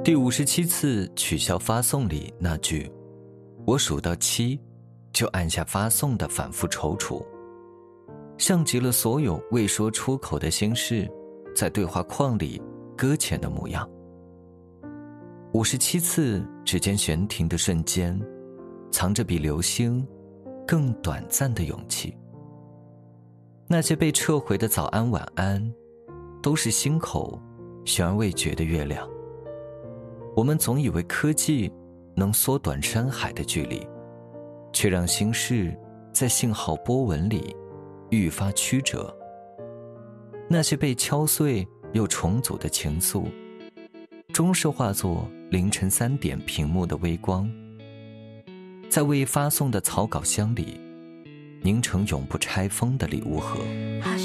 第57次取消发送里那句我数到7就按下发送的反复踌躇，像极了所有未说出口的心事在对话框里搁浅的模样。57次指尖悬停的瞬间，藏着比流星更短暂的勇气。那些被撤回的早安晚安，都是心口悬而未决的月亮。我们总以为科技能缩短山海的距离，却让心事在信号波纹里愈发曲折。那些被敲碎又重组的情愫，终是化作凌晨3点屏幕的微光，在未发送的草稿箱里凝成永不拆封的礼物盒。